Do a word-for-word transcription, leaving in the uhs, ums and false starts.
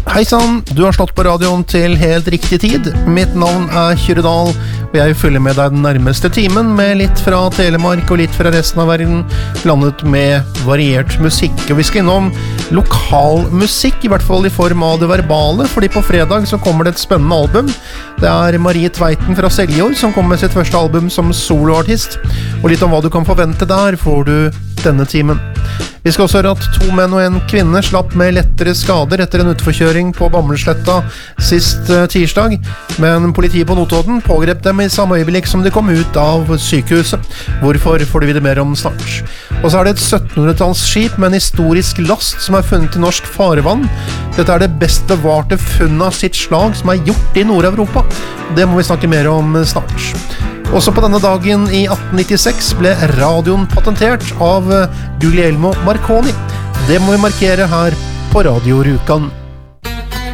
Hei sann, du har slått på radioen til helt riktig tid. Mitt navn er Kyrre Dahl, og jeg følger med deg den nærmeste timen med litt fra Telemark og litt fra resten av verden, blandet med variert musikk. Og vi skal innom lokal musikk, i hvert fall i form av det verbale, fordi på fredag så kommer det et spennende album. Det er Marie Tveiten fra Seljord som kommer med sitt første album som soloartist, og litt om hva du kan forvente der får du denne timen. Vi skal også høre at to menn og en kvinne slapp med lettere skader etter en utforkjøring på Bammelsletta sist uh, tirsdag, men politiet på Notodden pågrep dem i samme øyeblikk som de kom ut av sykehuset. Hvorfor får du vite mer om snart. Og så er det et syttenhundretallsskip med en historisk last som er funnet i norsk farvann. Dette er det best bevarte funnet av sitt slag som er gjort i Nord-Europa. Det må vi snakke mer om snart. Også på denne dagen i atten nittiseks ble radioen patentert av Guglielmo Marconi. Det må vi markere her på Radio Rjukan.